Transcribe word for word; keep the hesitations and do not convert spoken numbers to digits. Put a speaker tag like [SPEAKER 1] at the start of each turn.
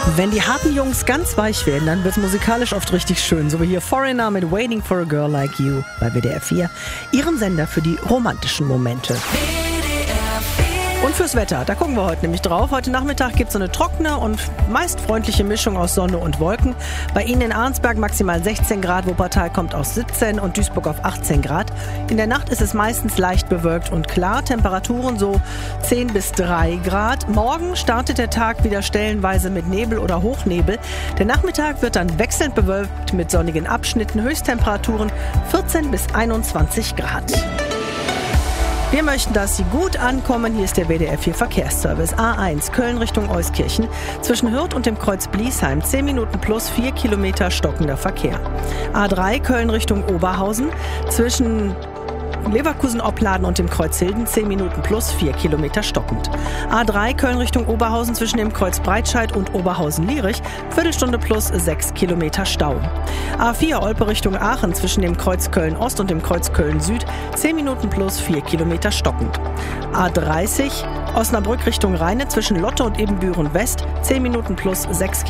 [SPEAKER 1] Wenn die harten Jungs ganz weich werden, dann wird's musikalisch oft richtig schön. So wie hier Foreigner mit Waiting for a Girl Like You bei W D R vier, ihrem Sender für die romantischen Momente. Und fürs Wetter, da gucken wir heute nämlich drauf. Heute Nachmittag gibt es so eine trockene und meist freundliche Mischung aus Sonne und Wolken. Bei Ihnen in Arnsberg maximal sechzehn Grad, Wuppertal kommt aus siebzehn und Duisburg auf achtzehn Grad. In der Nacht ist es meistens leicht bewölkt und klar, Temperaturen so zehn bis drei Grad. Morgen startet der Tag wieder stellenweise mit Nebel oder Hochnebel. Der Nachmittag wird dann wechselnd bewölkt mit sonnigen Abschnitten, Höchsttemperaturen vierzehn bis einundzwanzig Grad. Wir möchten, dass Sie gut ankommen. Hier ist der W D R vier Verkehrsservice. A eins Köln Richtung Euskirchen. Zwischen Hürth und dem Kreuz Bliesheim zehn Minuten plus vier Kilometer stockender Verkehr. A drei Köln Richtung Oberhausen. Zwischen Leverkusen-Opladen und dem Kreuz Hilden zehn Minuten plus vier Kilometer stockend. A drei Köln Richtung Oberhausen zwischen dem Kreuz Breitscheid und Oberhausen-Lierich Viertelstunde plus sechs Kilometer Stau. A vier Olpe Richtung Aachen zwischen dem Kreuz Köln-Ost und dem Kreuz Köln-Süd zehn Minuten plus vier Kilometer stockend. A dreißig Osnabrück Richtung Rheine zwischen Lotte und Ebenbüren West zehn Minuten plus sechs Kilometer